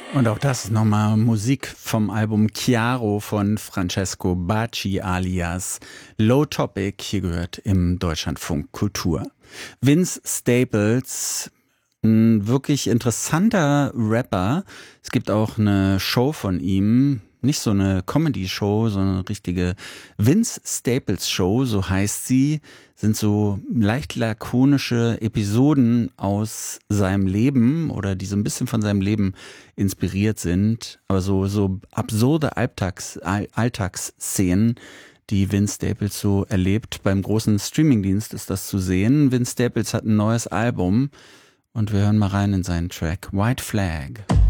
Und auch das ist nochmal Musik vom Album Chiaro von Francesco Bacci alias Low Topic. Hier gehört im Deutschlandfunk Kultur. Vince Staples, ein wirklich interessanter Rapper. Es gibt auch eine Show von ihm, nicht so eine Comedy-Show, sondern eine richtige Vince Staples Show, so heißt sie. Sind so leicht lakonische Episoden aus seinem Leben oder die so ein bisschen von seinem Leben inspiriert sind. Aber so absurde Alltagsszenen, die Vince Staples so erlebt. Beim großen Streamingdienst ist das zu sehen. Vince Staples hat ein neues Album und wir hören mal rein in seinen Track White Flag.